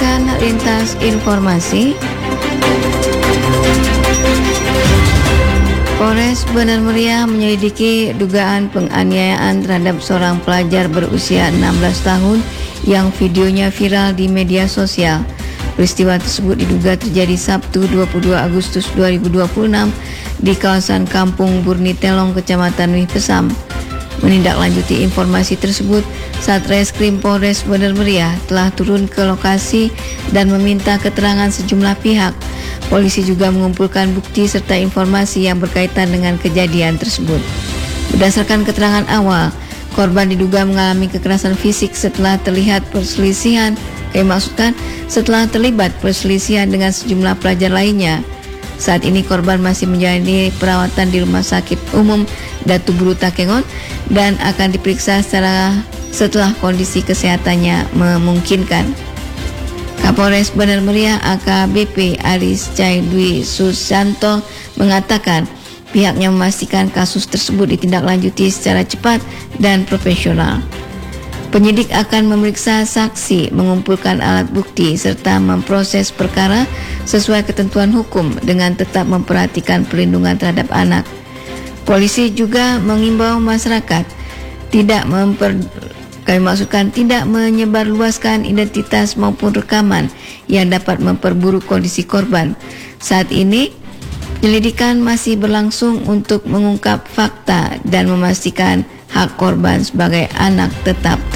saksikan lintas informasi. Polres Bener Meriah menyelidiki dugaan penganiayaan terhadap seorang pelajar berusia 16 tahun yang videonya viral di media sosial. Peristiwa tersebut diduga terjadi Sabtu 22 Agustus 2026 di kawasan Kampung Burni Telong, Kecamatan Wih Pesam. Menindaklanjuti informasi tersebut, Satreskrim Polres Bener Meriah telah turun ke lokasi dan meminta keterangan sejumlah pihak. Polisi juga mengumpulkan bukti serta informasi yang berkaitan dengan kejadian tersebut. Berdasarkan keterangan awal, korban diduga mengalami kekerasan fisik setelah terlibat perselisihan dengan sejumlah pelajar lainnya. Saat ini korban masih menjalani perawatan di Rumah Sakit Umum Datu Buru Takengon dan akan diperiksa setelah kondisi kesehatannya memungkinkan. Kapolres Bener Meriah AKBP Aris Cai Dwi Susanto mengatakan pihaknya memastikan kasus tersebut ditindaklanjuti secara cepat dan profesional. Penyidik akan memeriksa saksi, mengumpulkan alat bukti, serta memproses perkara sesuai ketentuan hukum dengan tetap memperhatikan perlindungan terhadap anak. Polisi juga mengimbau masyarakat tidak menyebarluaskan identitas maupun rekaman yang dapat memperburuk kondisi korban. Saat ini, penyelidikan masih berlangsung untuk mengungkap fakta dan memastikan hak korban sebagai anak tetap